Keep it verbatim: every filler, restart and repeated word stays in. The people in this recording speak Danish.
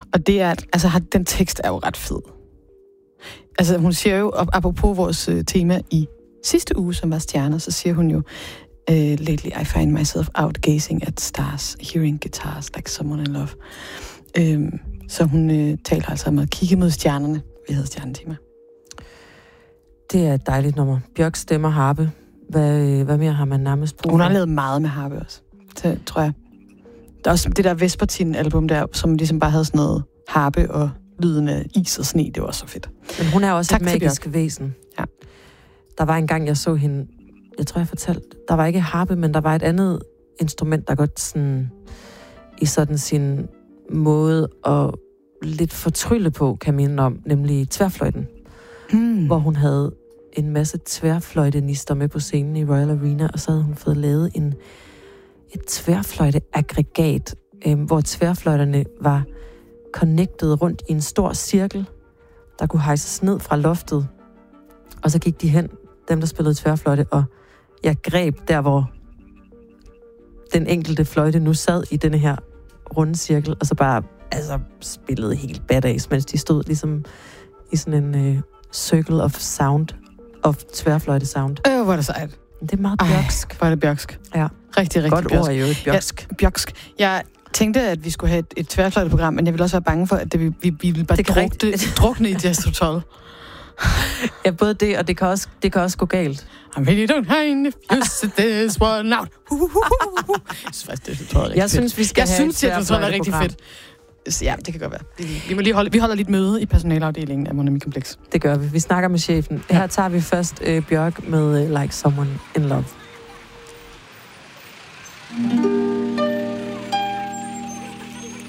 Og det er, altså den tekst er jo ret fed. Altså hun siger jo, apropos vores uh, tema i sidste uge, som var stjerner, så siger hun jo, uh, lately I find myself out gazing at stars, hearing guitars like someone I love. Um, så hun uh, taler altså om at kigge mod stjernerne. Vi havde stjernetema. Det er et dejligt nummer. Bjørk stemmer harpe. Hvad, hvad mere har man nærmest brug for? Hun har lavet meget med harpe også, det tror jeg. Der er også det der Vespertine-album der, som ligesom bare havde sådan noget harpe og lyden af is og sne. Det var også så fedt. Men hun er også tak et magisk væsen. Ja. Der var en gang, jeg så hende, jeg tror, jeg fortalte, der var ikke harpe, men der var et andet instrument, der godt sådan, i sådan sin måde at lidt fortrylle på, kan jeg minde om, nemlig tværfløjten. Mm. Hvor hun havde en masse tværfløjtenister med på scenen i Royal Arena, og så havde hun fået lavet en, et tværfløjteaggregat, øh, hvor tværfløjterne var connected rundt i en stor cirkel, der kunne hejses ned fra loftet. Og så gik de hen, dem der spillede tværfløjte, og jeg greb der, hvor den enkelte fløjte nu sad i denne her runde cirkel, og så bare altså, spillede helt badass, mens de stod ligesom i sådan en øh, circle of sound, of tværfløjte sound. Øh, hvor er det sejt. Det er meget bjørksk. Hvor er det bjørksk. Ja. Rigtig, rigtig godt bjørksk. Godt ord er jo et bjørksk. Ja, bjørksk. Jeg tænkte, at vi skulle have et, et tværfløjteprogram, men jeg ville også være bange for, at det, vi, vi, vi ville bare det drukne, drukne i Jazz Total. Ja, både det, og det kan også, det kan også gå galt. I'm really don't mind if you sit this one out. Uh, uh, uh, uh. Jeg synes faktisk, det er rigtig Jeg synes, vi skal jeg have synes, et det er rigtig fedt. Ja, det kan godt være. Vi, må lige holde, vi holder lidt møde i personaleafdelingen af Monami Kompleks. Det gør vi. Vi snakker med chefen. Her tager vi først øh, Bjørk med uh, Like Someone in Love.